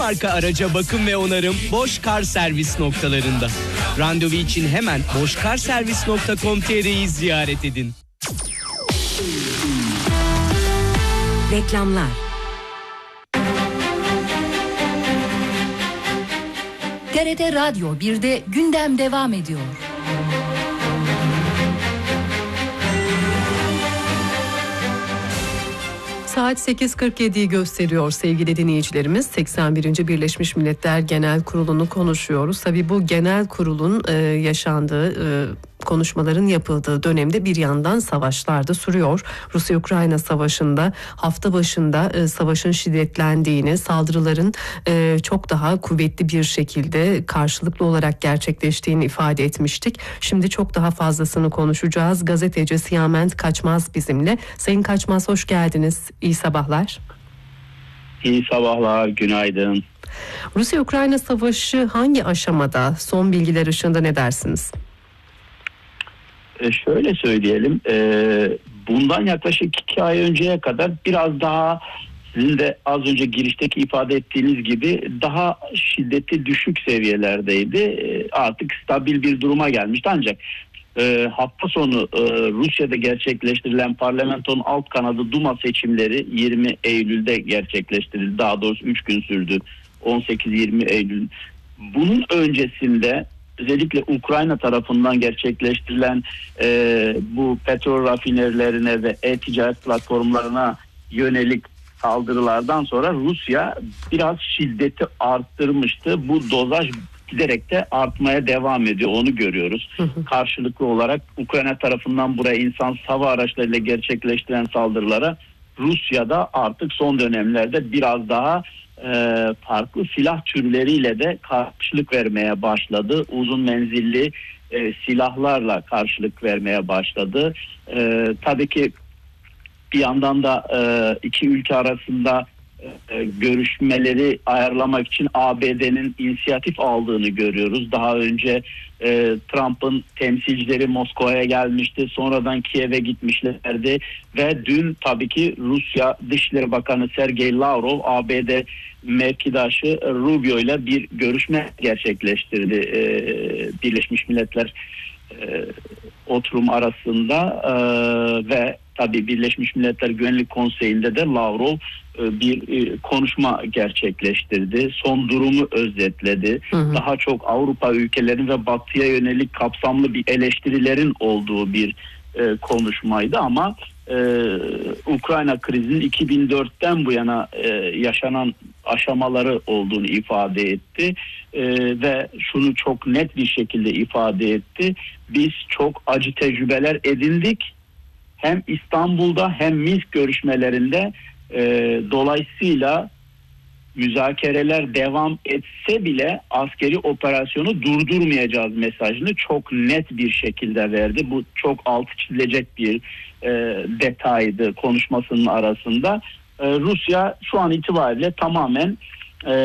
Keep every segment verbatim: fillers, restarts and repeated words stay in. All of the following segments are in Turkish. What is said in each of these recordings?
marka araca bakım ve onarım Boş Kar Servis noktalarında. Randevu için hemen boşkarservis nokta com nokta t r'yi ziyaret edin. Reklamlar. T R T Radyo birde gündem devam ediyor. Saat sekiz kırk yediyi gösteriyor sevgili dinleyicilerimiz. seksen birinci Birleşmiş Milletler Genel Kurulu'nu konuşuyoruz. Tabii bu genel kurulun e, yaşandığı, e, konuşmaların yapıldığı dönemde bir yandan savaşlar da sürüyor. Rusya-Ukrayna savaşında hafta başında e, savaşın şiddetlendiğini, saldırıların e, çok daha kuvvetli bir şekilde karşılıklı olarak gerçekleştiğini ifade etmiştik. Şimdi çok daha fazlasını konuşacağız. Gazeteci Siyament Kaçmaz bizimle. Sayın Kaçmaz, hoş geldiniz. İyi sabahlar. İyi sabahlar, günaydın. Rusya-Ukrayna savaşı hangi aşamada? Son bilgiler ışığında ne dersiniz? E şöyle söyleyelim, e, bundan yaklaşık iki ay önceye kadar biraz daha, sizin de az önce girişteki ifade ettiğiniz gibi, daha şiddeti düşük seviyelerdeydi. E, artık stabil bir duruma gelmişti, ancak e, hafta sonu e, Rusya'da gerçekleştirilen parlamentonun alt kanadı Duma seçimleri yirmi Eylül'de gerçekleştirildi. Daha doğrusu üç gün sürdü, on sekiz yirmi Eylül. Bunun öncesinde özellikle Ukrayna tarafından gerçekleştirilen e, bu petrol rafinerilerine ve e-ticaret platformlarına yönelik saldırılardan sonra Rusya biraz şiddeti arttırmıştı. Bu dozaj giderek de artmaya devam ediyor. Onu görüyoruz. Hı hı. Karşılıklı olarak Ukrayna tarafından buraya insan hava araçlarıyla gerçekleştirilen saldırılara Rusya'da artık son dönemlerde biraz daha e, farklı silah türleriyle de karşılık vermeye başladı. Uzun menzilli e, silahlarla karşılık vermeye başladı. E, tabii ki bir yandan da e, iki ülke arasında e, görüşmeleri ayarlamak için A B D'nin inisiyatif aldığını görüyoruz. Daha önce e, Trump'ın temsilcileri Moskova'ya gelmişti. Sonradan Kiev'e gitmişlerdi. Ve dün tabii ki Rusya Dışişleri Bakanı Sergey Lavrov A B D mevkidaşı Rubio ile bir görüşme gerçekleştirdi. E, Birleşmiş Milletler e, oturum arasında e, ve tabii Birleşmiş Milletler Güvenlik Konseyi'nde de Lavrov e, bir e, konuşma gerçekleştirdi. Son durumu özetledi. Hı hı. Daha çok Avrupa ülkelerinin ve Batı'ya yönelik kapsamlı bir eleştirilerin olduğu bir e, konuşmaydı ama e, Ukrayna krizinin iki bin dörtten bu yana e, yaşanan aşamaları olduğunu ifade etti e, ve şunu çok net bir şekilde ifade etti. Biz çok acı tecrübeler edindik. Hem İstanbul'da hem Minsk görüşmelerinde, e, dolayısıyla müzakereler devam etse bile askeri operasyonu durdurmayacağız mesajını çok net bir şekilde verdi. Bu çok altı çizilecek bir e, detaydı konuşmasının arasında. E, Rusya şu an itibariyle tamamen e,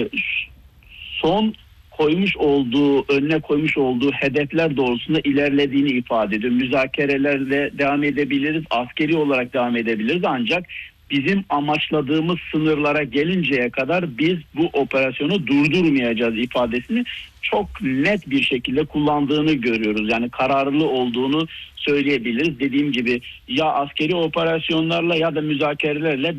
son koymuş olduğu, önüne koymuş olduğu hedefler doğrultusunda ilerlediğini ifade ediyor. Müzakerelerle devam edebiliriz, askeri olarak devam edebiliriz, ancak bizim amaçladığımız sınırlara gelinceye kadar biz bu operasyonu durdurmayacağız ifadesini çok net bir şekilde kullandığını görüyoruz. Yani kararlı olduğunu söyleyebiliriz. Dediğim gibi ya askeri operasyonlarla ya da müzakerelerle